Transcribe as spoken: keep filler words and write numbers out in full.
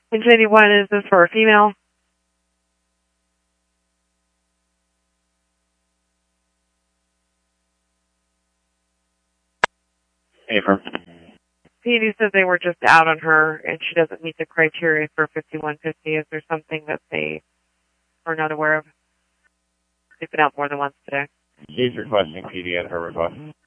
Infinity One, is this for a female? Affirm. P D said they were just out on her and she doesn't meet the criteria for fifty-one fifty. Is there something that they are not aware of? They've been out more than once today. She's requesting P D at her request.